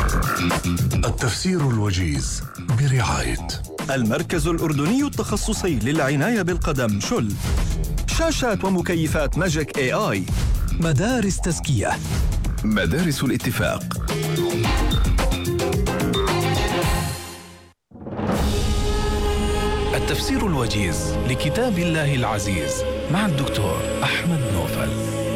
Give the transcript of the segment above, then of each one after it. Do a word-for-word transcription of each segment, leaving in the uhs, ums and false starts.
التفسير الوجيز برعاية المركز الأردني التخصصي للعناية بالقدم شل، شاشات ومكيفات ماجيك اي اي، مدارس تزكية، مدارس الاتفاق. التفسير الوجيز لكتاب الله العزيز مع الدكتور أحمد نوفل.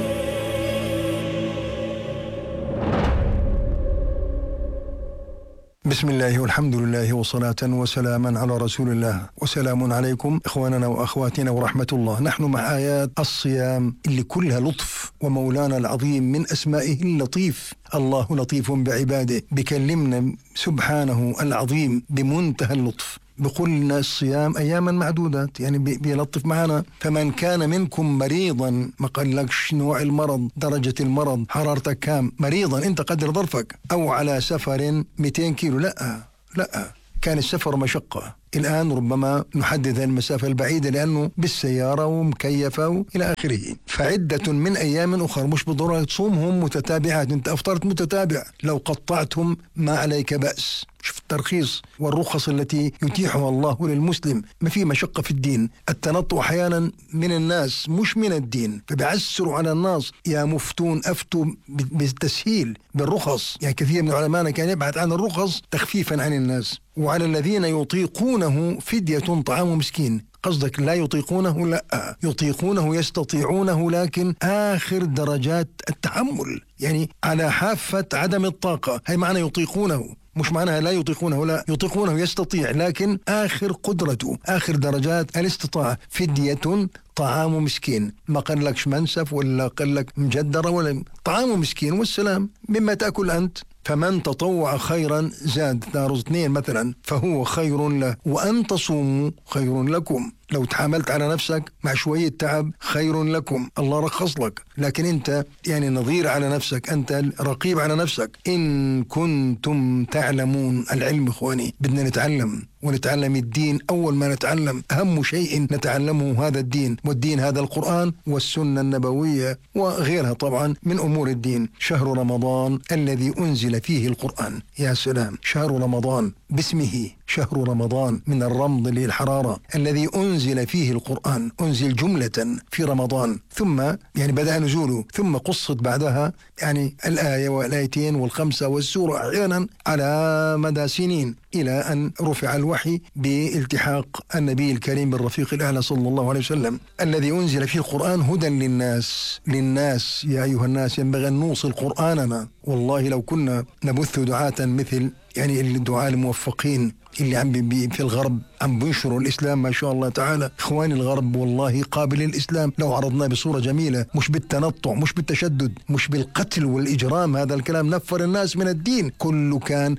بسم الله والحمد لله وصلاة وسلاما على رسول الله، وسلام عليكم إخواننا وأخواتنا ورحمة الله. نحن مع آيات الصيام اللي كلها لطف، ومولانا العظيم من أسمائه اللطيف. الله لطيف بعباده، بكلمنا سبحانه العظيم بمنتهى اللطف، بقول لنا الصيام أياما معدودات، يعني بيلطف معنا. فمن كان منكم مريضا، ما قال لكش نوع المرض، درجة المرض، حرارتك كام، مريضا أنت قدر ظرفك، أو على سفر مئتين كيلو، لا لا، كان السفر مشقة. الآن ربما نحدد المسافة البعيدة لأنه بالسيارة ومكيفة وإلى آخره. فعدة من أيام أخرى، مش بالضرورة تصومهم متتابعات، أنت أفطرت متتابع، لو قطعتهم ما عليك بأس. شوف الترخيص والرخص التي يتيحها الله للمسلم. ما في مشقة في الدين. التنطع أحيانا من الناس مش من الدين، فبيعسروا على الناس. يا مفتون أفتوا بالتسهيل بالرخص، يعني كثير من علماءنا كان يبحث عن الرخص تخفيفا عن الناس. وعلى الذين يطيقونه فدية طعام مسكين. قصدك لا يطيقونه؟ لا، يطيقونه، يستطيعونه، لكن آخر درجات التحمل، يعني على حافة عدم الطاقة. هي معنى يطيقونه، مش معناها لا يطيقونه، لا، يطيقونه يستطيع، لكن آخر قدرته، آخر درجات الاستطاعة. فدية طعام مسكين، ما قال لكش منسف ولا قال لك مجدرة، ولا طعام مسكين والسلام، مما تأكل أنت. فمن تطوع خيرا زاد، نار اثنين مثلا، فهو خير له، وأن تصوموا خير لكم. لو تحاملت على نفسك مع شوية تعب خير لكم، الله رخص لك. لكن أنت يعني نظير على نفسك، أنت رقيب على نفسك. إن كنتم تعلمون، العلم إخواني بدنا نتعلم، ونتعلم الدين. أول ما نتعلم أهم شيء نتعلمه هذا الدين، والدين هذا القرآن والسنة النبوية وغيرها طبعا من أمور الدين. شهر رمضان الذي أنزل فيه القرآن، يا سلام، شهر رمضان باسمه شهر رمضان، من الرمض للحرارة، الذي أنزل فيه القرآن، أنزل جملة في رمضان، ثم يعني بدأ نزوله، ثم قصت بعدها يعني الآية والآيتين والخمسة والسورة أحيانا على مدى سنين، إلى أن رفع الوحي بالتحاق النبي الكريم بالرفيق الأعلى صلى الله عليه وسلم. الذي أنزل فيه القرآن هدى للناس للناس يا أيها الناس ينبغي أن نوصل قرآننا. والله لو كنا نبث دعاة مثل يعني الدعاة الموفقين اللي عم في الغرب عم بينشروا الإسلام ما شاء الله تعالى. إخواني الغرب والله قابل للإسلام لو عرضناه بصورة جميلة، مش بالتنطع، مش بالتشدد، مش بالقتل والإجرام. هذا الكلام نفر الناس من الدين، كله كان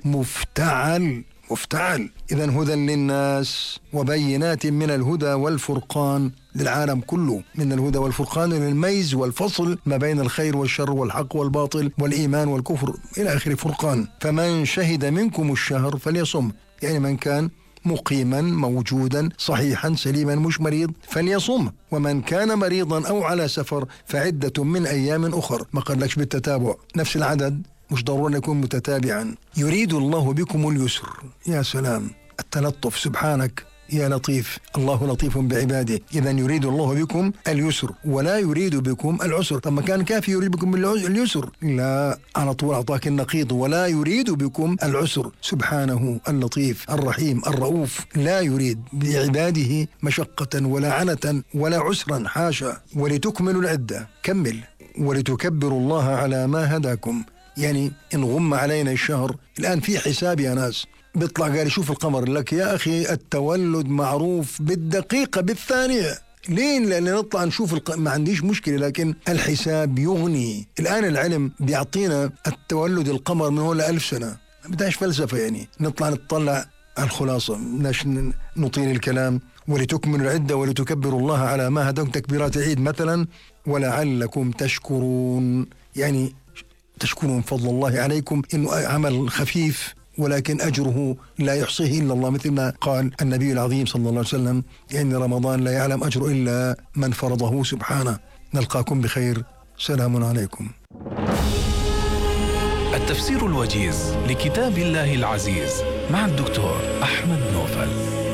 مفتعل مفتعل. إذن هدى للناس وبينات من الهدى والفرقان للعالم كله، من الهدى والفرقان للميز والفصل ما بين الخير والشر والحق والباطل والإيمان والكفر إلى آخر فرقان. فمن شهد منكم الشهر فليصم، يعني من كان مقيما موجودا صحيحا سليما مش مريض فليصم. ومن كان مريضا أو على سفر فعدة من أيام أخر. ما قال لكش بالتتابع، نفس العدد، مش ضروري يكون متتابعا. يريد الله بكم اليسر، يا سلام، التلطف، سبحانك يا لطيف، الله لطيف بعباده. إذا يريد الله بكم اليسر ولا يريد بكم العسر. طب ما كان كافي يريد بكم اليسر، لا، على طول أعطاك النقيض، ولا يريد بكم العسر. سبحانه اللطيف الرحيم الرؤوف، لا يريد بعباده مشقة ولا عنة ولا عسرا، حاشا. ولتكملوا العدة، كمل، ولتكبروا الله على ما هداكم. يعني إن غم علينا الشهر الآن في حساب يا ناس، بيطلع قال شوف القمر، لك يا أخي التولد معروف بالدقيقة بالثانية. لين؟ لأن نطلع نشوف الق... ما عنديش مشكلة، لكن الحساب يغني. الآن العلم بيعطينا التولد القمر من هو لألف سنة، ما بدهاش فلسفة، يعني نطلع نطلع الخلاصة، بدناش نطيل الكلام. ولتكملوا العدة ولتكبروا الله على ما هداكم، تكبيرات عيد مثلا. ولعلكم تشكرون، يعني تشكرون فضل الله عليكم، إنه عمل خفيف ولكن أجره لا يحصيه إلا الله، مثل ما قال النبي العظيم صلى الله عليه وسلم: إن رمضان لا يعلم أجر إلا من فرضه سبحانه. نلقاكم بخير، سلام عليكم. التفسير الوجيز لكتاب الله العزيز مع الدكتور أحمد نوفل.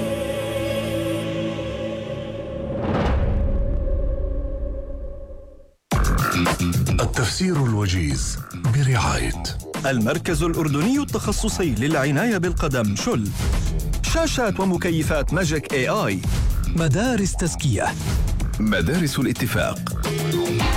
التفسير الوجيز برعاية المركز الأردني التخصصي للعناية بالقدم شل. شاشات ومكيفات ماجيك اي اي. مدارس تزكية. مدارس الاتفاق.